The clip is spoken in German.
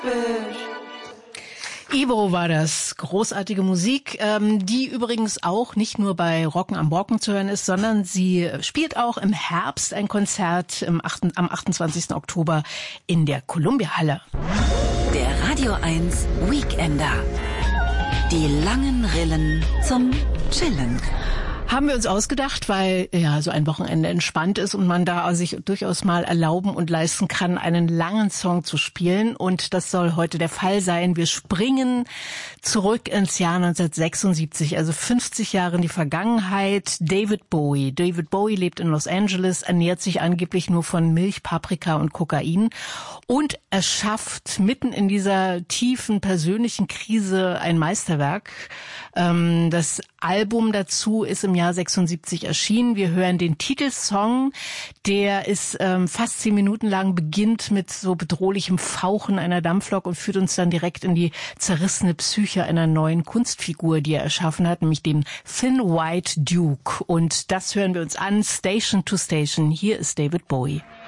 Ivo war das. Großartige Musik, die übrigens auch nicht nur bei Rocken am Brocken zu hören ist, sondern sie spielt auch im Herbst ein Konzert am 28. Oktober in der Columbia-Halle. Der Radio 1 Weekender. Die langen Rillen zum Chillen. Haben wir uns ausgedacht, weil ja so ein Wochenende entspannt ist und man da sich durchaus mal erlauben und leisten kann, einen langen Song zu spielen. Und das soll heute der Fall sein. Wir springen zurück ins Jahr 1976, also 50 Jahre in die Vergangenheit. David Bowie. David Bowie lebt in Los Angeles, ernährt sich angeblich nur von Milch, Paprika und Kokain. Und er schafft mitten in dieser tiefen persönlichen Krise ein Meisterwerk. Das Album dazu ist im Jahr 76 erschienen. Wir hören den Titelsong, der ist fast 10 Minuten lang, beginnt mit so bedrohlichem Fauchen einer Dampflok und führt uns dann direkt in die zerrissene Psyche einer neuen Kunstfigur, die er erschaffen hat, nämlich dem Thin White Duke. Und das hören wir uns an, Station to Station. Hier ist David Bowie.